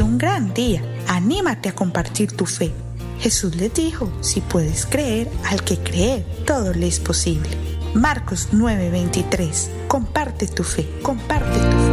un gran día. Anímate a compartir tu fe. Jesús les dijo, si puedes creer, al que cree, todo le es posible. Marcos 9:23. Comparte tu fe, comparte tu fe.